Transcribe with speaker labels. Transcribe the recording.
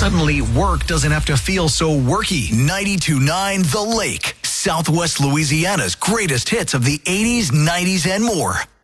Speaker 1: Suddenly, work doesn't have to feel so worky. 92.9 The Lake, Southwest Louisiana's greatest hits of the 80s, 90s, and more.